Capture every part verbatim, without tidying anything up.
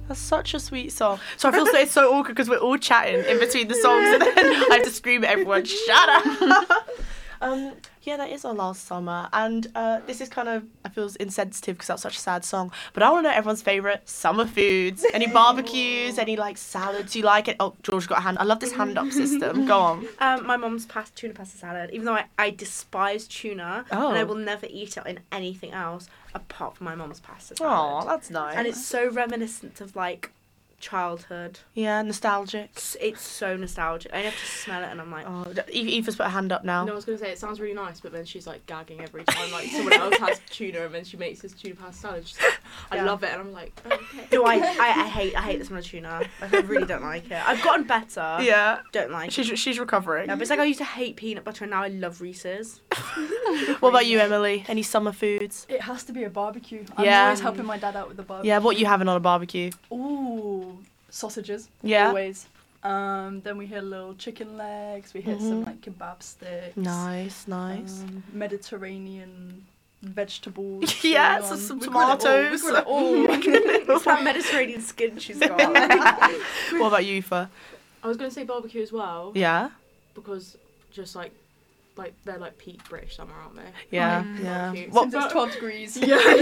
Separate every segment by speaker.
Speaker 1: That's such a sweet song. So I feel so it's so awkward because we're all chatting in between the songs and then I have to scream at everyone, shut up. um, yeah, that is our last summer. And uh, this is kind of, I feel insensitive because that's such a sad song. But I want to know everyone's favourite summer foods. Any barbecues, any like salads you like it? Oh, George got a hand. I love this hand up system. Go on.
Speaker 2: Um, my mum's pasta, tuna pasta salad. Even though I, I despise tuna
Speaker 1: Oh.
Speaker 2: and I will never eat it in anything else apart from my mum's pasta salad.
Speaker 1: Oh, that's nice.
Speaker 2: And it's so reminiscent of like childhood.
Speaker 1: Yeah, nostalgic.
Speaker 2: It's, it's so nostalgic. I have to smell it and I'm like,
Speaker 1: Oh, Eve- Eva's put her hand up now.
Speaker 3: No, I was going to say, it sounds really nice, but then she's, like, gagging every time, like, someone else has tuna and then she makes this tuna pasta salad. She's like, I
Speaker 2: Yeah.
Speaker 3: love it, and I'm like, oh, okay.
Speaker 2: do I, I? I hate I hate the smell of tuna. Like, I really don't like it. I've gotten better.
Speaker 1: Yeah.
Speaker 2: Don't like it.
Speaker 1: She's, she's recovering.
Speaker 2: Yeah, but it's like I used to hate peanut butter and now I love Reese's.
Speaker 1: What about you, Emily? Any summer foods?
Speaker 4: It has to be a barbecue. I'm
Speaker 1: Yeah.
Speaker 4: always helping my dad out with the barbecue.
Speaker 1: Yeah, what you having on a barbecue?
Speaker 4: Ooh, sausages.
Speaker 1: Yeah.
Speaker 4: Always. Um, then we hit little chicken legs. We hit some
Speaker 1: Mhm.
Speaker 4: like kebab sticks.
Speaker 1: Nice, nice.
Speaker 4: Um, Mediterranean vegetables.
Speaker 1: Yeah,
Speaker 4: going
Speaker 1: so
Speaker 4: on.
Speaker 1: some
Speaker 4: We grill it all, we
Speaker 1: tomatoes.
Speaker 4: grill it all.
Speaker 2: It's that Mediterranean skin she's got.
Speaker 1: What about you, Fa?
Speaker 3: I was going to say barbecue as well,
Speaker 1: Yeah?
Speaker 3: because just, like, like they're, like, peak British summer, aren't they?
Speaker 1: Yeah,
Speaker 3: Like,
Speaker 1: yeah.
Speaker 3: barbecue.
Speaker 1: What,
Speaker 4: Since it's twelve degrees.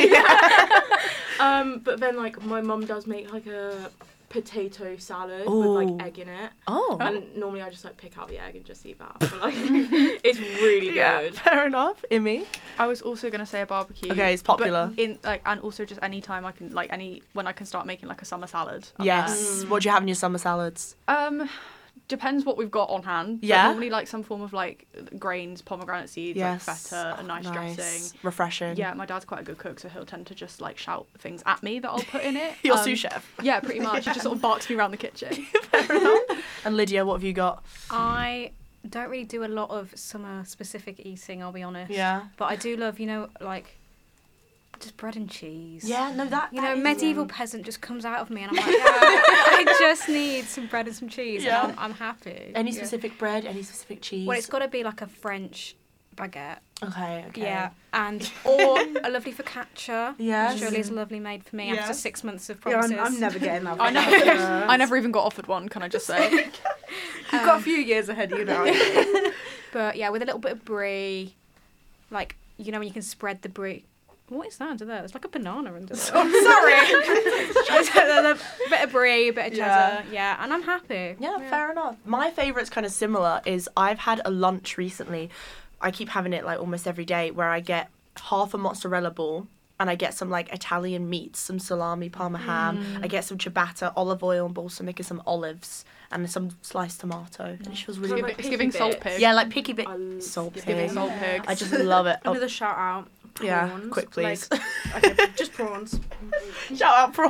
Speaker 3: Um, but then, like, my mum does make, like, a potato salad with,
Speaker 1: Ooh.
Speaker 3: like, egg in it.
Speaker 1: oh.
Speaker 3: And normally I just, like, pick out the egg and just eat that. But, like, it's really
Speaker 1: Yeah,
Speaker 3: good.
Speaker 1: fair enough. Imi?
Speaker 5: I was also gonna say a barbecue.
Speaker 1: Okay, it's popular.
Speaker 5: But in like, and also just any time I can, like, any when I can start making like a summer salad. I'm
Speaker 1: Yes.
Speaker 3: Mm.
Speaker 1: What do you have in your summer salads?
Speaker 5: there. Um, depends what we've got on hand. but
Speaker 1: Yeah?
Speaker 5: normally like some form of like grains, pomegranate seeds,
Speaker 1: Yes.
Speaker 5: like feta, a nice, dressing.
Speaker 1: Refreshing.
Speaker 5: Yeah, my dad's quite a good cook, so he'll tend to just like shout things at me that I'll put in it.
Speaker 1: Your
Speaker 5: Um,
Speaker 1: sous chef.
Speaker 5: Yeah, pretty much. He just sort of barks me around the kitchen.
Speaker 1: And Lydia, what have you got?
Speaker 6: I don't really do a lot of summer specific eating, I'll be honest.
Speaker 1: Yeah.
Speaker 6: But I do love, you know, like just bread and cheese.
Speaker 1: Yeah, no, that.
Speaker 6: You
Speaker 1: that
Speaker 6: know,
Speaker 1: is,
Speaker 6: medieval
Speaker 1: um,
Speaker 6: peasant just comes out of me, and I'm like, yeah, I just need some bread and some cheese,
Speaker 1: Yeah.
Speaker 6: and I'm, I'm happy.
Speaker 1: Any
Speaker 6: Yeah.
Speaker 1: specific bread? Any specific cheese?
Speaker 6: Well, it's got to be like a French baguette.
Speaker 1: Okay, okay.
Speaker 6: Yeah, and or a lovely focaccia.
Speaker 1: Yes.
Speaker 6: Which surely is lovely made for me after
Speaker 1: Yes.
Speaker 6: six months of
Speaker 2: Yeah,
Speaker 6: promises.
Speaker 2: I'm, I'm never getting that.
Speaker 5: I know.
Speaker 2: Uh,
Speaker 5: I never even got offered one. Can I just say?
Speaker 2: You've got a few years ahead of you now.
Speaker 6: But yeah, with a little bit of brie, like, you know, when you can spread the brie. What is that under there? There's like a banana under there. Oh, sorry. A bit of brie, a bit of cheddar.
Speaker 1: Yeah.
Speaker 6: Yeah, and I'm happy.
Speaker 1: Yeah, fair enough. My favourite's kind of similar is I've had a lunch recently. I keep having it like almost every day where I get half a mozzarella ball and I get some like Italian meats, some salami, parma ham. I get some ciabatta, olive oil and balsamic and some olives and some sliced tomato. And it feels really
Speaker 3: Some,
Speaker 1: good.
Speaker 3: like,
Speaker 5: It's giving
Speaker 3: picky
Speaker 5: salt
Speaker 3: bits.
Speaker 5: pig.
Speaker 1: Yeah, like picky bit.
Speaker 3: I l-
Speaker 1: Salt
Speaker 3: it's
Speaker 1: pig.
Speaker 5: Giving salt pig.
Speaker 1: I just love it. Oh,
Speaker 2: Another shout out.
Speaker 1: yeah,
Speaker 2: Prawns.
Speaker 1: quick please.
Speaker 2: Like, okay, just prawns.
Speaker 1: Shout out prawns.